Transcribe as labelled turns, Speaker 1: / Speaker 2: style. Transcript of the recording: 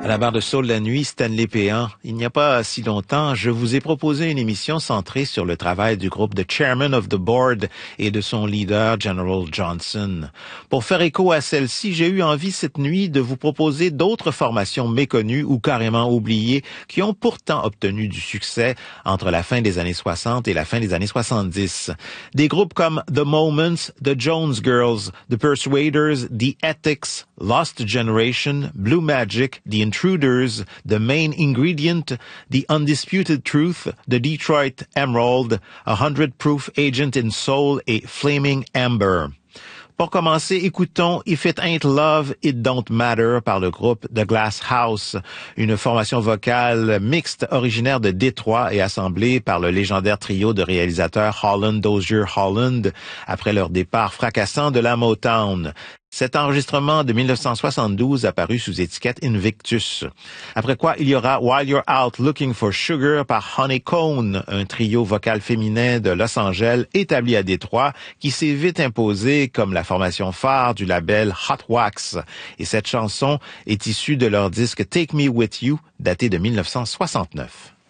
Speaker 1: À la barre de Soul la nuit, Stanley Péan. Il n'y a pas si longtemps, je vous ai proposé une émission centrée sur le travail du groupe The Chairman of the Board et de son leader, General Johnson. Pour faire écho à celle-ci, j'ai eu envie cette nuit de vous proposer d'autres formations méconnues ou carrément oubliées qui ont pourtant obtenu du succès entre la fin des années 60 et la fin des années 70. Des groupes comme The Moments, The Jones Girls, The Persuaders, The Ethics, Lost Generation, Blue Magic, The Intruders, The Main Ingredient, The Undisputed Truth, The Detroit Emerald, 100 Proof Agent in Soul et Flaming Amber. Pour commencer, écoutons If It Ain't Love, It Don't Matter par le groupe The Glass House, une formation vocale mixte originaire de Détroit et assemblée par le légendaire trio de réalisateurs Holland, Dozier, Holland après leur départ fracassant de la Motown. Cet enregistrement de 1972 apparu sous étiquette Invictus. Après quoi, il y aura While You're Out Looking for Sugar par Honeycomb, un trio vocal féminin de Los Angeles établi à Détroit qui s'est vite imposé comme la formation phare du label Hot Wax. Et cette chanson est issue de leur disque Take Me With You, daté de 1969.